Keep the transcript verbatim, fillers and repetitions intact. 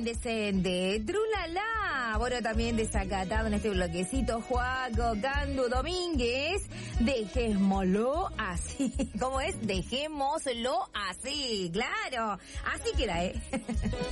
indecente, Trulala, bueno, también desacatado en este bloquecito, Juaco, Candu, Domínguez, dejémoslo así, ¿cómo es? Dejémoslo así, claro, así queda, ¿eh?